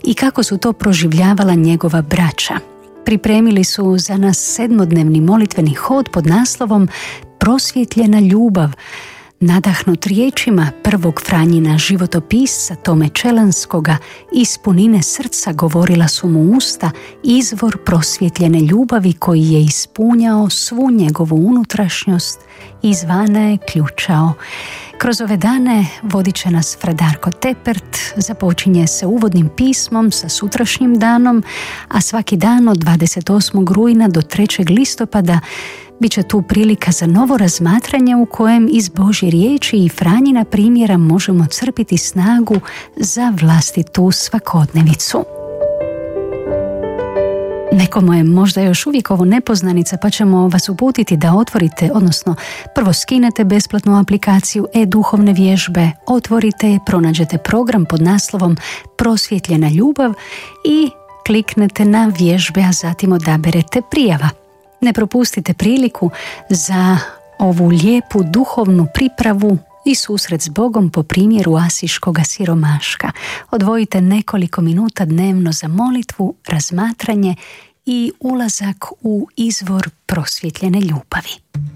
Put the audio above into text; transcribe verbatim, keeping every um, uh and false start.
i kako su to proživljavala njegova braća. Pripremili su za nas sedmodnevni molitveni hod pod naslovom Prosvjetljena ljubav, nadahnut riječima prvog Franjina životopisca Tome Čelanskoga. Iz punine srca govorila su mu usta, izvor prosvjetljene ljubavi koji je ispunjao svu njegovu unutrašnjost, izvana je ključao. Kroz ove dane vodit će nas Fra Darko Tepert, započinje se uvodnim pismom sa sutrašnjim danom, a svaki dan od dvadeset osmog rujna do trećeg listopada bit će tu prilika za novo razmatranje u kojem iz Božje riječi i Franjina primjera možemo crpiti snagu za vlastitu svakodnevicu. Nekomu je možda još uvijek ovo nepoznanica, pa ćemo vas uputiti da otvorite, odnosno prvo skinete besplatnu aplikaciju e-duhovne vježbe, otvorite je, pronađete program pod naslovom Prosvjetljena ljubav i kliknete na vježbe, a zatim odaberete prijava. Ne propustite priliku za ovu lijepu duhovnu pripravu i susret s Bogom po primjeru asiškoga siromaška. Odvojite nekoliko minuta dnevno za molitvu, razmatranje i ulazak u izvor prosvjetljene ljubavi.